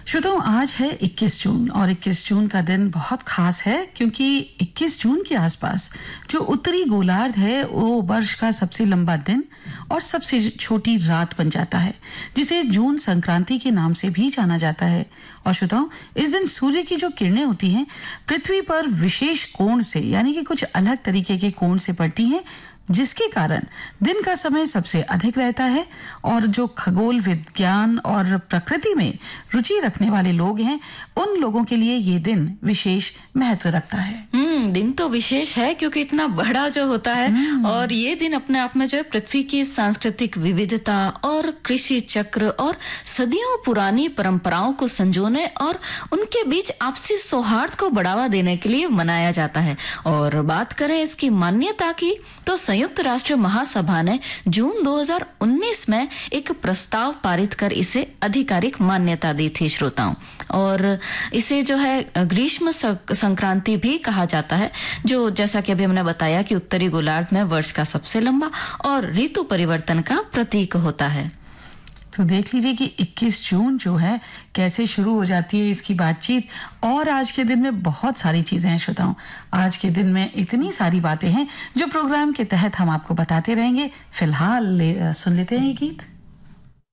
श्रोताओं, आज है 21 जून और 21 जून का दिन बहुत खास है क्योंकि 21 जून के आसपास जो उत्तरी गोलार्ध है वो वर्ष का सबसे लंबा दिन और सबसे छोटी रात बन जाता है, जिसे जून संक्रांति के नाम से भी जाना जाता है। और श्रोताओं, इस दिन सूर्य की जो किरणें होती हैं पृथ्वी पर विशेष कोण से यानी कि कुछ अलग तरीके के कोण से पड़ती हैं, जिसके कारण दिन का समय सबसे अधिक रहता है। और जो खगोल विज्ञान और प्रकृति में रुचि रखने वाले लोग हैं, उन लोगों के लिए ये दिन विशेष महत्व रखता है। दिन तो विशेष है क्योंकि इतना बड़ा जो होता है और ये दिन अपने आप में जो है पृथ्वी की सांस्कृतिक विविधता और कृषि चक्र और सदियों पुरानी परंपराओं को संजोने और उनके बीच आपसी सौहार्द को बढ़ावा देने के लिए मनाया जाता है। और बात करें इसकी मान्यता की, तो संयुक्त राष्ट्र महासभा ने जून 2019 में एक प्रस्ताव पारित कर इसे आधिकारिक मान्यता दी थी श्रोताओं। और इसे जो है ग्रीष्म संक्रांति भी कहा जाता है, जो जैसा कि अभी हमने बताया कि उत्तरी गोलार्ध में वर्ष का सबसे लंबा और ऋतु परिवर्तन का प्रतीक होता है। तो देख लीजिए कि 21 जून जो है कैसे शुरू हो जाती है इसकी बातचीत। और आज के दिन में बहुत सारी चीजें हैं श्रोताओं, आज के दिन में इतनी सारी बातें हैं जो प्रोग्राम के तहत हम आपको बताते रहेंगे। फिलहाल सुन लेते हैं ये गीत।